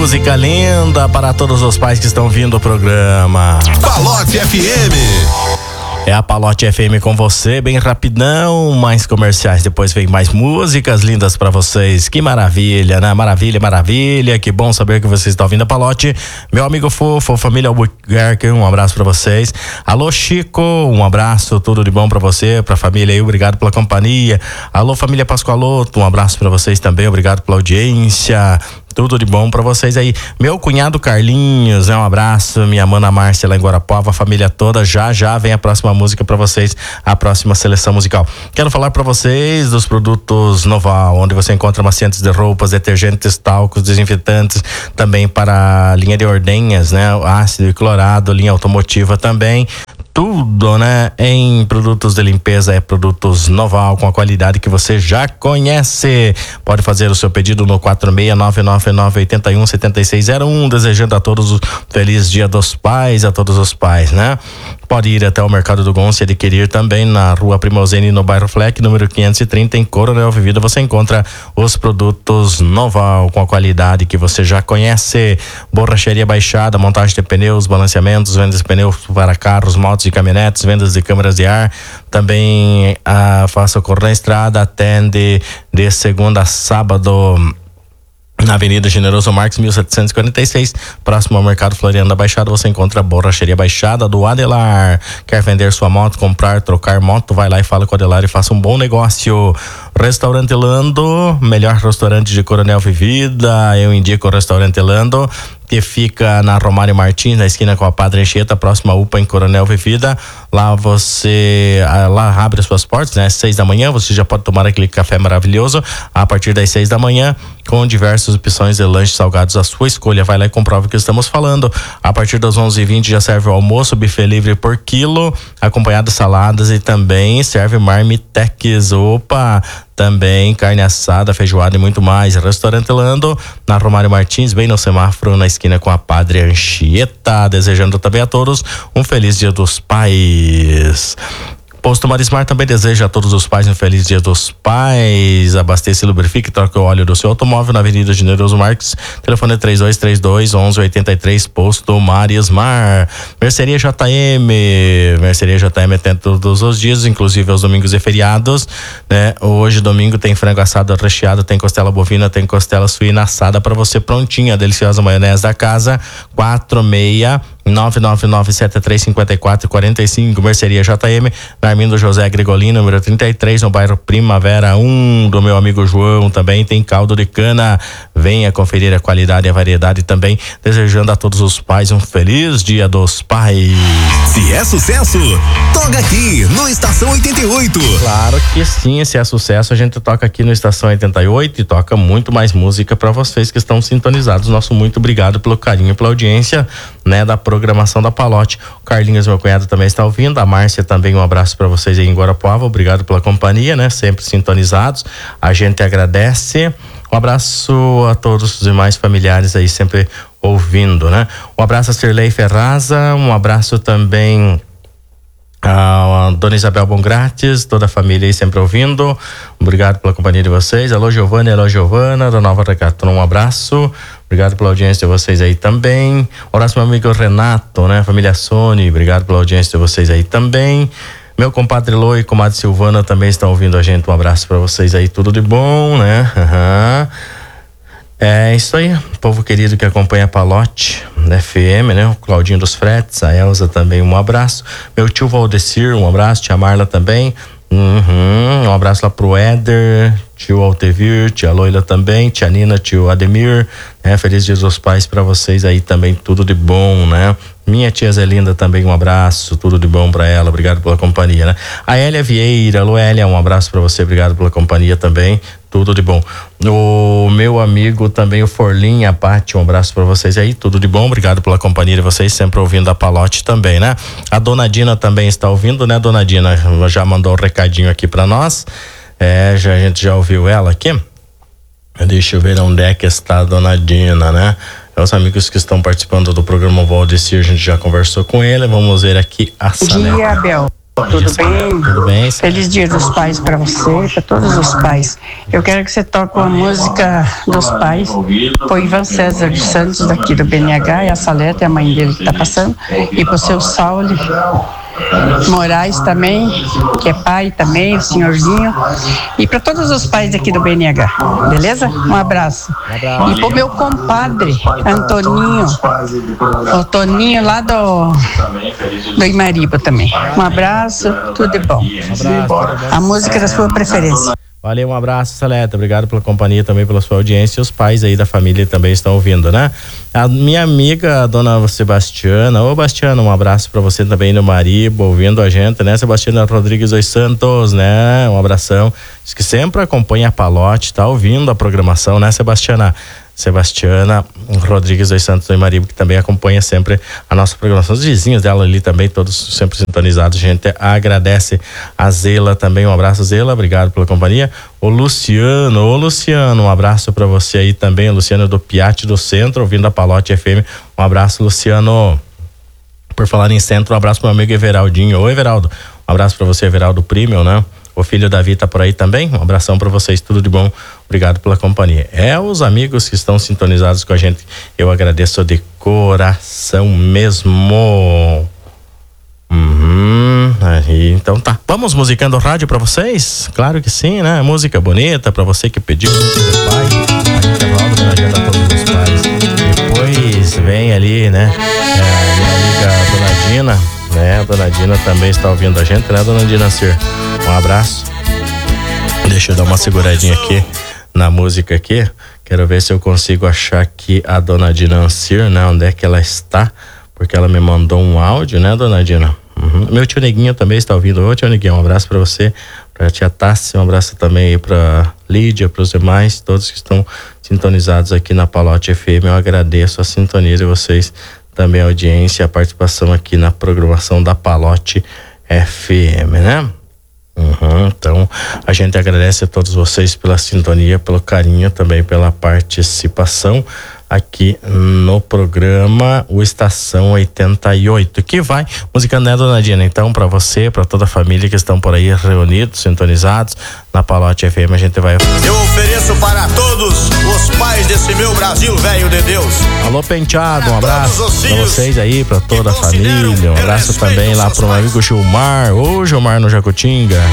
música linda para todos os pais que estão vindo ao programa. Palote FM. É a Palote FM com você, bem rapidão, mais comerciais, depois vem mais músicas lindas pra vocês. Que maravilha, né? Maravilha, que bom saber que vocês estão ouvindo a Palote. Meu amigo Fofo, família Albuquerque, um abraço pra vocês. Alô Chico, um abraço, tudo de bom pra você, pra família aí, obrigado pela companhia. Alô família Pascoaloto, um abraço pra vocês também, obrigado pela audiência. Tudo de bom pra vocês aí. Meu cunhado Carlinhos, um abraço. Minha mana Márcia lá em Guarapuava, a família toda. Já vem a próxima música pra vocês, a próxima seleção musical. Quero falar pra vocês dos produtos Noval, onde você encontra maciantes de roupas, detergentes, talcos, desinfetantes, também para a linha de ordenhas, né? Ácido e clorado, linha automotiva também. Tudo, né? Em produtos de limpeza é produtos Noval, com a qualidade que você já conhece. Pode fazer o seu pedido no 46999817601, desejando a todos um feliz Dia dos Pais, a todos os pais, né? Pode ir até o Mercado do Gonçalves e adquirir também na Rua Primozene, no bairro Fleck, número 530, em Coronel Vivida. Você encontra os produtos Noval, com a qualidade que você já conhece. Borracharia Baixada, montagem de pneus, balanceamentos, vendas de pneus para carros, motos e caminhonetes, vendas de câmeras de ar. Também faça o correr na estrada, atende de segunda a sábado na Avenida Generoso Marques, 1746, próximo ao Mercado Floriano da Baixada. Você encontra a Borracharia Baixada do Adelar. Quer vender sua moto, comprar, trocar moto? Vai lá e fala com o Adelar e faça um bom negócio. Restaurante Lando, melhor restaurante de Coronel Vivida. Eu indico o Restaurante Lando, que fica na Romário Martins, na esquina com a Padre Anchieta, próxima UPA em Coronel Vivida. Lá lá abre as suas portas, né? 6 da manhã, você já pode tomar aquele café maravilhoso a partir das 6 da manhã, com diversas opções de lanches salgados à sua escolha. Vai lá e comprova o que estamos falando. A partir das 11h20 já serve o almoço, buffet livre por quilo, acompanhado de saladas, e também serve marmitex. Opa! Também carne assada, feijoada e muito mais. Restaurante Lando, na Romário Martins, bem no semáforo, na esquina com a Padre Anchieta. Desejando também a todos um feliz Dia dos Pais. Posto Marismar também deseja a todos os pais um feliz Dia dos Pais. Abasteça e lubrifique, troca o óleo do seu automóvel na Avenida Generoso Marques. Telefone é 3232-1183. Posto Marismar. Mercearia JM. Mercearia JM tem todos os dias, inclusive aos domingos e feriados, né? Hoje, domingo, tem frango assado recheado, tem costela bovina, tem costela suína assada para você prontinha. Deliciosa maionese da casa. 46999735445. Mercearia JM, na Armindo José Gregolino, número 33, no bairro Primavera 1, do meu amigo João. Também tem caldo de cana. Venha conferir a qualidade e a variedade também. Desejando a todos os pais um feliz Dia dos Pais. Se é sucesso, toca aqui no Estação 88. Claro que sim, se é sucesso, a gente toca aqui no Estação 88 e toca muito mais música para vocês que estão sintonizados. Nosso muito obrigado pelo carinho, pela audiência, né, da programação da Palote. O Carlinhos, meu cunhado, também está ouvindo. A Márcia também, um abraço para vocês aí em Guarapuava. Obrigado pela companhia, né? Sempre sintonizados. A gente agradece. Um abraço a todos os demais familiares aí sempre ouvindo, né? Um abraço a Sirlei Ferraza, um abraço também a Dona Isabel Bongrates, toda a família aí sempre ouvindo. Obrigado pela companhia de vocês. Alô Giovana, da Nova Recatron, um abraço. Obrigado pela audiência de vocês aí também. Um abraço meu amigo Renato, né? Família Sony, obrigado pela audiência de vocês aí também. Meu compadre Lô e comadre Silvana também estão ouvindo a gente. Um abraço para vocês aí, tudo de bom, né? É isso aí, povo querido que acompanha a Palote FM, né? O Claudinho dos Fretes, a Elza também, um abraço. Meu tio Valdecir, um abraço. Tia Marla também. Um abraço lá pro Éder, tio Altevir, tia Loila também, tia Nina, tio Ademir, né? Feliz Dia dos Pais para vocês aí também, tudo de bom, né? Minha tia Zelinda também, um abraço, tudo de bom para ela, obrigado pela companhia, né? A Hélia Vieira, alô Hélia, um abraço para você, obrigado pela companhia também, tudo de bom. O meu amigo também, o Forlinha, a Paty, um abraço para vocês aí, tudo de bom, obrigado pela companhia de vocês, sempre ouvindo a Palote também, né? A Dona Dina também está ouvindo, né? Dona Dina já mandou um recadinho aqui para nós, a gente já ouviu ela aqui. Deixa eu ver onde é que está a Dona Dina, né? Os amigos que estão participando do programa Valdecir, a gente já conversou com ele. Vamos ver aqui a Sanela. Bom dia, Abel. Tudo bem? Tudo bem? Feliz Dia dos Pais para você e para todos os pais. Eu quero que você toque uma música dos pais pro Ivan César dos Santos, daqui do BNH, e a Saleta, é a mãe dele que está passando, e pro seu Sauli Moraes também, que é pai também, o senhorzinho, e para todos os pais aqui do BNH, beleza? Um abraço. E pro meu compadre Antoninho, o Toninho lá do Imariba também. Um abraço, tudo de bom. A música da sua preferência. Valeu, um abraço, Saleta. Obrigado pela companhia, também pela sua audiência. E os pais aí da família também estão ouvindo, né? A minha amiga, a dona Sebastiana. Ô, Bastiana, um abraço pra você também no Maribo, ouvindo a gente, né? Sebastiana Rodrigues dos Santos, né? Um abração. Diz que sempre acompanha a Palote, tá ouvindo a programação, né, Sebastiana Rodrigues dos Santos do Imaribo, que também acompanha sempre a nossa programação. Os vizinhos dela ali também, todos sempre sintonizados. A gente agradece. A Zela também, um abraço, Zela, obrigado pela companhia. O Luciano, um abraço para você aí também, o Luciano do Piatti do Centro, ouvindo a Palote FM. Um abraço, Luciano. Por falar em Centro, um abraço pro meu amigo Everaldinho. Oi, Everaldo. Um abraço para você, Everaldo Primel, né? O filho Davi tá por aí também. Um abração para vocês, tudo de bom. Obrigado pela companhia. Os amigos que estão sintonizados com a gente, eu agradeço de coração mesmo. Aí, então tá. Vamos musicando rádio para vocês? Claro que sim, né? Música bonita para você que pediu. Pai, intervalo, homenagem a todos os pais. Depois vem ali, né? Minha amiga Dona Dina, né? A Dona Dina também está ouvindo a gente, né, Dona Dina Cir? Um abraço. Deixa eu dar uma seguradinha aqui na música aqui. Quero ver se eu consigo achar aqui a Dona Dina Ancir, né? Onde é que ela está? Porque ela me mandou um áudio, né, Dona Dina? Meu tio Neguinho também está ouvindo. Ô, tio Neguinho, um abraço pra você, pra tia Tassi, um abraço também aí pra Lídia, pros demais, todos que estão sintonizados aqui na Palote FM. Eu agradeço a sintonia de vocês, também a audiência, a participação aqui na programação da Palote FM, né? Então, a gente agradece a todos vocês pela sintonia, pelo carinho, também pela participação aqui no programa o Estação 88, que vai musicando, né, Dona Dina? Então, para você, para toda a família que estão por aí reunidos, sintonizados na Palote FM, a gente vai. Eu ofereço para todos os pais desse meu Brasil velho de Deus. Alô, Penteado, um abraço para vocês aí, para toda a família. Um abraço também lá pro meu amigo Gilmar. Ô, Gilmar no Jacutinga.